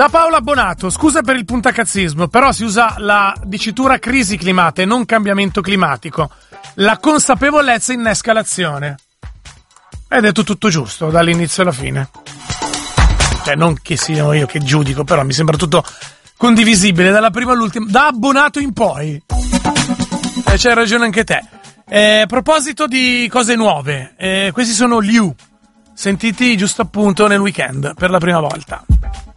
Da Paola Bonato, scusa per il puntacazzismo, però si usa la dicitura crisi climata e non cambiamento climatico. La consapevolezza innesca l'azione. Hai detto tutto giusto, dall'inizio alla fine. Cioè, non che sia io che giudico, però mi sembra tutto condivisibile, dalla prima all'ultima, da abbonato in poi. C'hai ragione anche te. A proposito di cose nuove, questi sono Liu, sentiti giusto appunto nel weekend, per la prima volta.